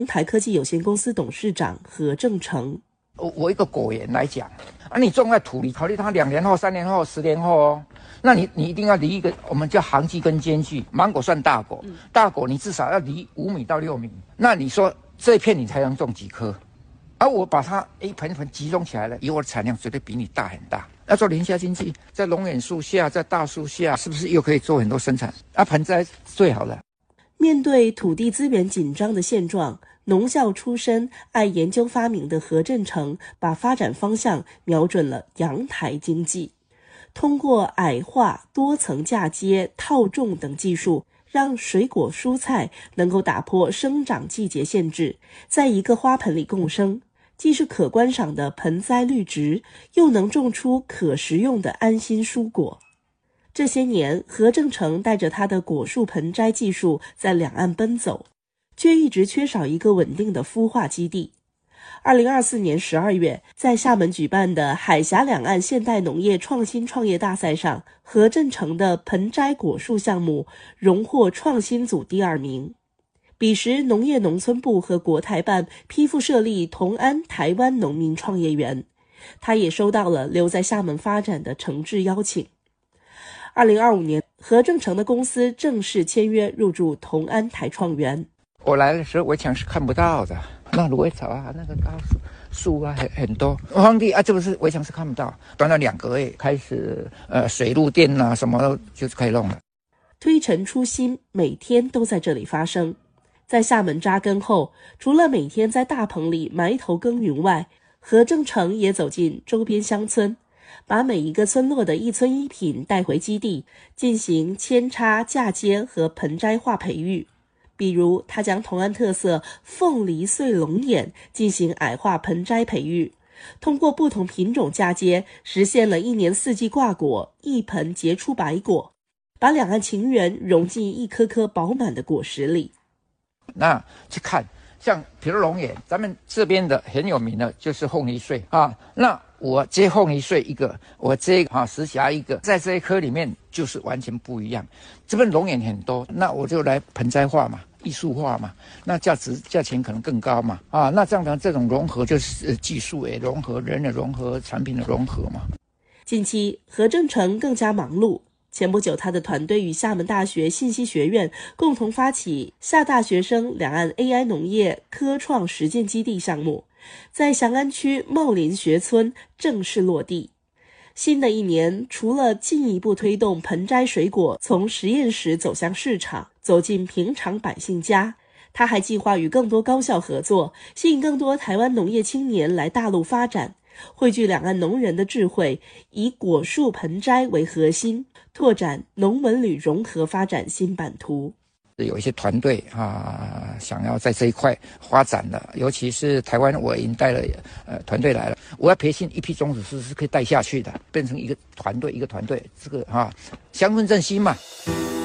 台科技有限公司董事长何正成。 我一个果园来讲你种在土里，考虑它2年后、3年后、10年后哦，那你一定要离一个我们叫行距跟间距。芒果算大果，大果你至少要离5米到6米。那你说这一片你才能种几棵？我把它一盆集中起来了，以后的产量绝对比你大很大。要做林下经济，在龙眼树下，在大树下，是不是又可以做很多生产？盆栽最好了。 面对土地资源紧张的现状，农校出身、爱研究发明的何正成把发展方向瞄准了阳台经济，通过矮化、多层嫁接、套种等技术，让水果蔬菜能够打破生长季节限制，在一个花盆里共生，既是可观赏的盆栽绿植，又能种出可食用的安心蔬果。这些年，何正成带着他的果树盆栽技术在两岸奔走，却一直缺少一个稳定的孵化基地。2024年12月，在厦门举办的海峡两岸现代农业创新创业大赛上，何正成的盆栽果树项目荣获创新组第2名。彼时，农业农村部和国台办批复设立同安台湾农民创业园，他也收到了留在厦门发展的诚挚邀请。2025年，何正成的公司正式签约入驻同安台创园。 我来的时候围墙是看不到的，那芦苇草那个高树很多，荒地这不是围墙是看不到。短短2个月开始水路电什么就是可以弄了。 推陈出新，每天都在这里发生。在厦门扎根后，除了每天在大棚里埋头耕耘外，何正成也走进周边乡村，把每一个村落的一村一品带回基地，进行扦插、嫁接和盆栽化培育。比如，他将同安特色凤梨穗龙眼进行矮化盆栽培育，通过不同品种嫁接，实现了1年4季挂果，一盆结出白果，把两岸情缘融进一颗颗饱满的果实里。 那去看，像比如龙眼，咱们这边的很有名的就是凤梨穗那我接凤梨穗一个，我接石霞一个，在这一颗里面就是完全不一样。这边龙眼很多，那我就来盆栽化嘛，艺术化嘛，那价钱可能更高嘛那这样的这种融合就是技术也融合，人的融合，产品的融合嘛。 近期何正成更加忙碌，前不久他的团队与厦门大学信息学院共同发起厦大学生两岸 AI 农业科创实践基地项目，在翔安区茂林学村正式落地。新的一年，除了进一步推动盆栽水果从实验室走向市场，走进平常百姓家，他还计划与更多高校合作，吸引更多台湾农业青年来大陆发展，汇聚两岸农人的智慧，以果树盆栽为核心，拓展农文旅融合发展新版图。 有一些团队想要在这一块发展的，尤其是台湾，我已经带了团队来了，我要培训一批种子师是可以带下去的，变成一个团队，这个乡村振兴嘛。